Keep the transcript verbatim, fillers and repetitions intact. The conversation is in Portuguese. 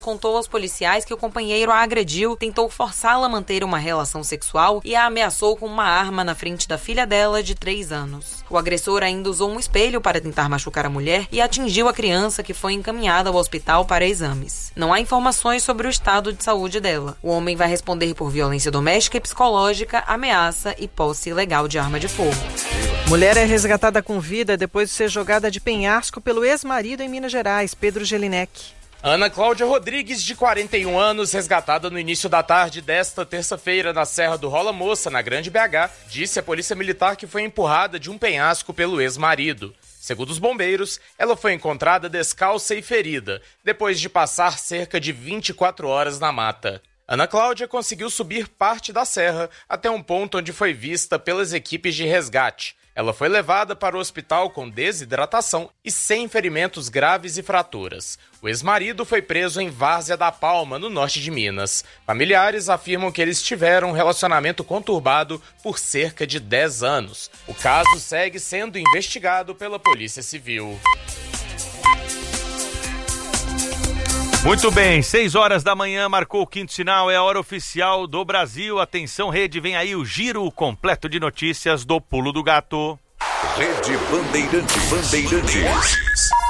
contou aos policiais que o companheiro a agrediu, tentou forçá-la a manter uma relação sexual e a ameaçou com uma arma na frente da filha dela de três anos. O agressor ainda usou um espelho para tentar machucar a mulher e atingiu a criança, que foi encaminhada ao hospital para exames. Não há informações sobre o estado de saúde dela. O homem vai responder por violência doméstica e psicológica, ameaça e posse ilegal de arma de fogo. Mulher é resgatada com vida depois de ser jogada de penhasco pelo ex-marido em Minas Gerais, Pedro Jelinek. Ana Cláudia Rodrigues, de quarenta e um anos, resgatada no início da tarde desta terça-feira na Serra do Rola Moça, na Grande B H, disse à Polícia Militar que foi empurrada de um penhasco pelo ex-marido. Segundo os bombeiros, ela foi encontrada descalça e ferida, depois de passar cerca de vinte e quatro horas na mata. Ana Cláudia conseguiu subir parte da serra até um ponto onde foi vista pelas equipes de resgate. Ela foi levada para o hospital com desidratação e sem ferimentos graves e fraturas. O ex-marido foi preso em Várzea da Palma, no norte de Minas. Familiares afirmam que eles tiveram um relacionamento conturbado por cerca de dez anos. O caso segue sendo investigado pela Polícia Civil. Muito bem, seis horas da manhã, marcou o quinto sinal, é a hora oficial do Brasil. Atenção, rede, vem aí o giro completo de notícias do Pulo do Gato. Rede Bandeirantes. Bandeirantes.